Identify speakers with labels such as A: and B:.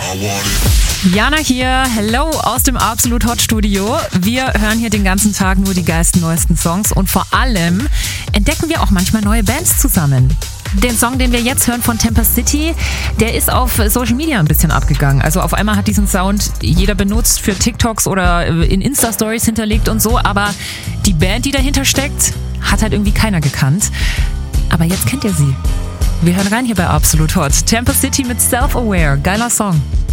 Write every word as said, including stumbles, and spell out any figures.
A: Jana hier, hello aus dem Absolut Hot Studio. Wir hören hier den ganzen Tag nur die geilsten, neuesten Songs und vor allem entdecken wir auch manchmal neue Bands zusammen. Den Song, den wir jetzt hören von Temper City, der ist auf Social Media ein bisschen abgegangen. Also auf einmal hat diesen Sound jeder benutzt für TikToks oder in Insta-Stories hinterlegt und so, aber die Band, die dahinter steckt, hat halt irgendwie keiner gekannt. Aber jetzt kennt ihr sie. Wir hören rein hier bei Absolut Hot. Temper City mit Self-Aware. Geiler Song.